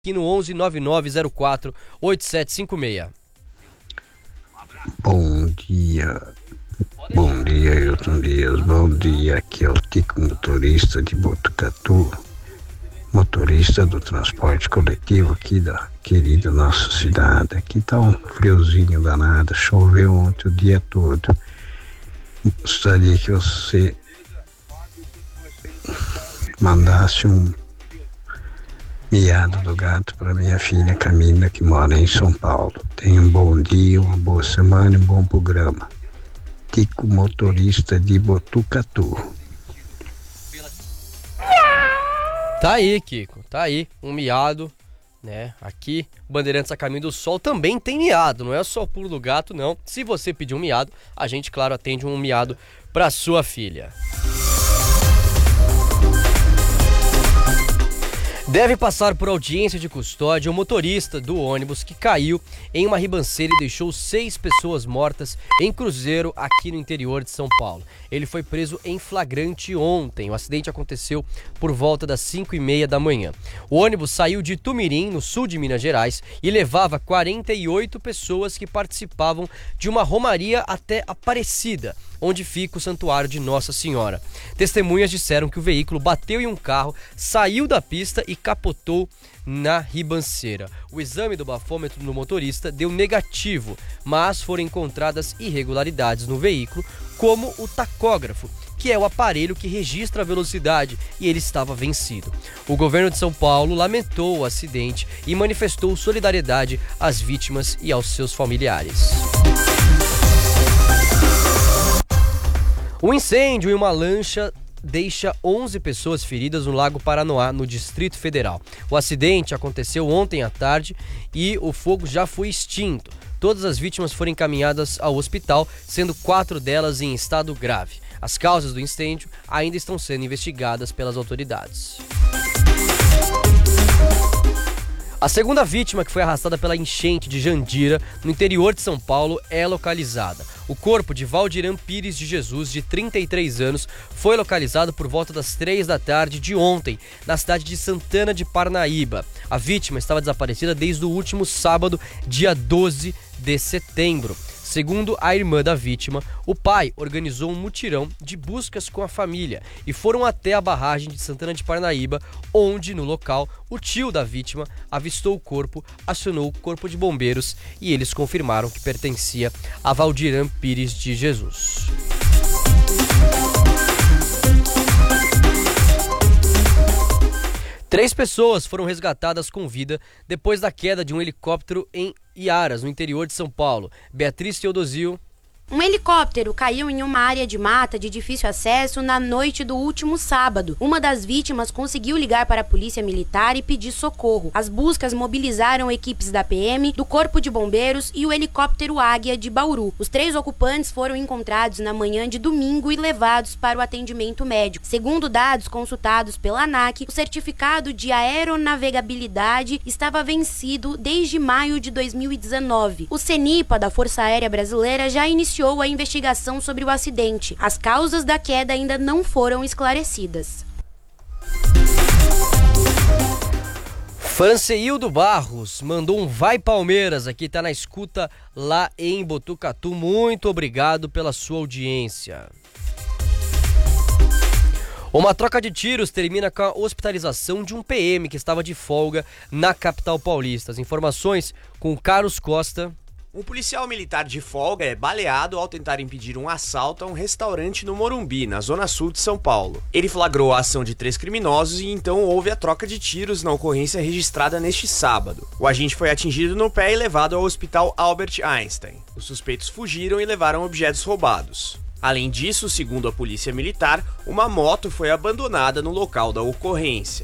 aqui no 11 9904 8756. Bom dia, Hilton Dias. Bom dia, aqui é o Tico, motorista de Botucatu, motorista do transporte coletivo aqui da querida nossa cidade. Aqui tá um friozinho danado, choveu ontem o dia todo. Gostaria que você mandasse um miado do gato para minha filha Camila, que mora em São Paulo. Tenha um bom dia, uma boa semana e um bom programa. Tico, motorista de Botucatu. Tá aí, Kiko, tá aí, um miado, né? Aqui, Bandeirantes a Caminho do Sol também tem miado, não é só o pulo do gato, não. Se você pedir um miado, a gente, claro, atende um miado pra sua filha. Deve passar por audiência de custódia o motorista do ônibus que caiu em uma ribanceira e deixou 6 pessoas mortas em Cruzeiro, aqui no interior de São Paulo. Ele foi preso em flagrante ontem. O acidente aconteceu por volta das 5h30 da manhã. O ônibus saiu de Tumirim, no sul de Minas Gerais, e levava 48 pessoas que participavam de uma romaria até Aparecida, onde fica o Santuário de Nossa Senhora. Testemunhas disseram que o veículo bateu em um carro, saiu da pista e capotou na ribanceira. O exame do bafômetro no motorista deu negativo, mas foram encontradas irregularidades no veículo, como o tacógrafo, que é o aparelho que registra a velocidade, e ele estava vencido. O governo de São Paulo lamentou o acidente e manifestou solidariedade às vítimas e aos seus familiares. Um incêndio em uma lancha deixa 11 pessoas feridas no Lago Paranoá, no Distrito Federal. O acidente aconteceu ontem à tarde e o fogo já foi extinto. Todas as vítimas foram encaminhadas ao hospital, sendo 4 delas em estado grave. As causas do incêndio ainda estão sendo investigadas pelas autoridades. A segunda vítima, que foi arrastada pela enchente de Jandira, no interior de São Paulo, é localizada. O corpo de Valdiran Pires de Jesus, de 33 anos, foi localizado por volta das 3 da tarde de ontem, na cidade de Santana de Parnaíba. A vítima estava desaparecida desde o último sábado, dia 12 de setembro. Segundo a irmã da vítima, o pai organizou um mutirão de buscas com a família e foram até a barragem de Santana de Parnaíba, onde, no local, o tio da vítima avistou o corpo, acionou o corpo de bombeiros e eles confirmaram que pertencia a Valdiran Pires de Jesus. Três pessoas foram resgatadas com vida depois da queda de um helicóptero em Iaras, no interior de São Paulo. Beatriz Teodosio. Um helicóptero caiu em uma área de mata de difícil acesso na noite do último sábado. Uma das vítimas conseguiu ligar para a polícia militar e pedir socorro. As buscas mobilizaram equipes da PM, do Corpo de Bombeiros e o helicóptero Águia de Bauru. Os 3 ocupantes foram encontrados na manhã de domingo e levados para o atendimento médico. Segundo dados consultados pela ANAC, o certificado de aeronavegabilidade estava vencido desde maio de 2019. O CENIPA da Força Aérea Brasileira já iniciou a investigação sobre o acidente. As causas da queda ainda não foram esclarecidas. Franceildo Barros mandou um vai Palmeiras, aqui tá na escuta lá em Botucatu. Muito obrigado pela sua audiência. Uma troca de tiros termina com a hospitalização de um PM que estava de folga na capital paulista. As informações com Carlos Costa. Um policial militar de folga é baleado ao tentar impedir um assalto a um restaurante no Morumbi, na zona sul de São Paulo. Ele flagrou a ação de 3 criminosos e então houve a troca de tiros na ocorrência registrada neste sábado. O agente foi atingido no pé e levado ao hospital Albert Einstein. Os suspeitos fugiram e levaram objetos roubados. Além disso, segundo a polícia militar, uma moto foi abandonada no local da ocorrência.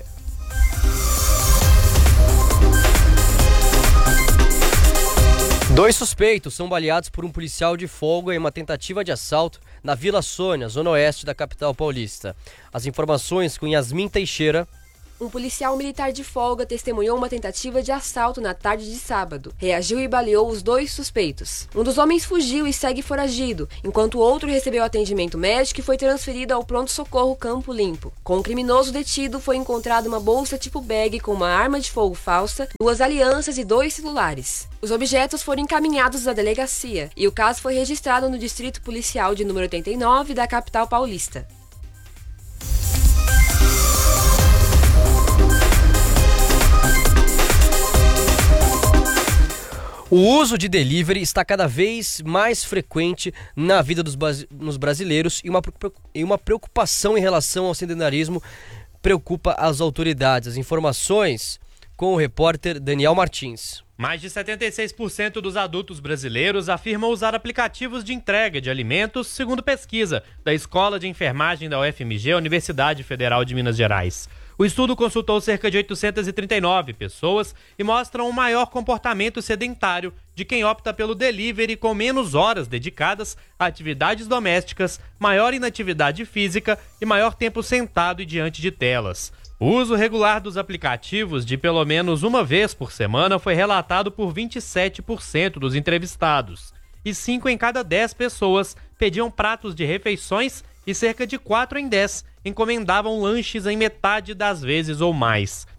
Dois suspeitos são baleados por um policial de folga em uma tentativa de assalto na Vila Sônia, zona oeste da capital paulista. As informações com Yasmin Teixeira. Um policial militar de folga testemunhou uma tentativa de assalto na tarde de sábado. Reagiu e baleou os 2 suspeitos. Um dos homens fugiu e segue foragido, enquanto o outro recebeu atendimento médico e foi transferido ao pronto-socorro Campo Limpo. Com o criminoso detido, foi encontrada uma bolsa tipo bag com uma arma de fogo falsa, 2 alianças e 2 celulares. Os objetos foram encaminhados à delegacia e o caso foi registrado no Distrito Policial de número 89 da capital paulista. O uso de delivery está cada vez mais frequente na vida dos brasileiros e uma preocupação em relação ao sedentarismo preocupa as autoridades. As informações com o repórter Daniel Martins. Mais de 76% dos adultos brasileiros afirmam usar aplicativos de entrega de alimentos, segundo pesquisa da Escola de Enfermagem da UFMG, Universidade Federal de Minas Gerais. O estudo consultou cerca de 839 pessoas e mostra um maior comportamento sedentário de quem opta pelo delivery, com menos horas dedicadas a atividades domésticas, maior inatividade física e maior tempo sentado e diante de telas. O uso regular dos aplicativos de pelo menos uma vez por semana foi relatado por 27% dos entrevistados. E 5 em cada 10 pessoas pediam pratos de refeições e cerca de 4 em 10 encomendavam lanches em metade das vezes ou mais.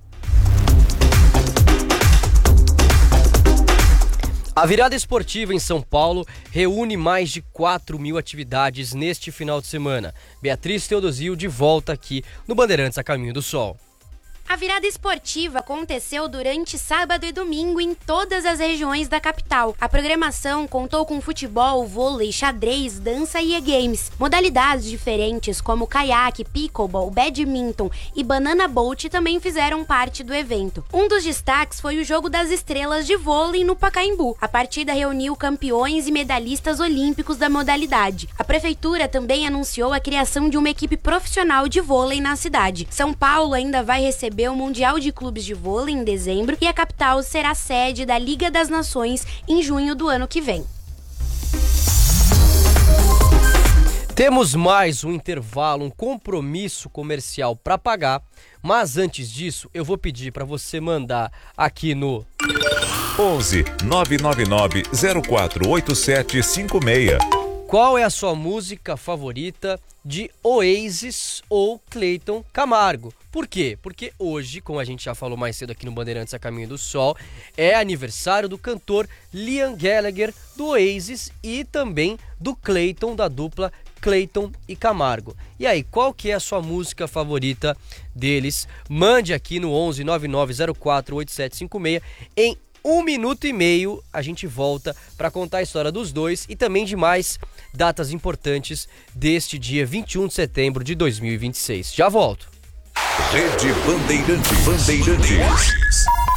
A virada esportiva em São Paulo reúne mais de 4.000 atividades neste final de semana. Beatriz Teodosio de volta aqui no Bandeirantes a Caminho do Sol. A virada esportiva aconteceu durante sábado e domingo em todas as regiões da capital. A programação contou com futebol, vôlei, xadrez, dança e e-games. Modalidades diferentes como caiaque, pickleball, badminton e banana boat também fizeram parte do evento. Um dos destaques foi o Jogo das Estrelas de vôlei no Pacaembu. A partida reuniu campeões e medalhistas olímpicos da modalidade. A prefeitura também anunciou a criação de uma equipe profissional de vôlei na cidade. São Paulo ainda vai receber o Mundial de Clubes de Vôlei em dezembro e a capital será sede da Liga das Nações em junho do ano que vem. Temos mais um intervalo, um compromisso comercial para pagar, mas antes disso eu vou pedir para você mandar aqui no 11 999 048756. Qual é a sua música favorita de Oasis ou Cleiton Camargo? Por quê? Porque hoje, como a gente já falou mais cedo aqui no Bandeirantes a Caminho do Sol, é aniversário do cantor Liam Gallagher do Oasis e também do Cleiton, da dupla Cleiton e Camargo. E aí, qual que é a sua música favorita deles? Mande aqui no 11 99048756. Em 1 minuto e meio a gente volta para contar a história dos dois e também de mais datas importantes deste dia 21 de setembro de 2026. Já volto. Rede Bandeirantes.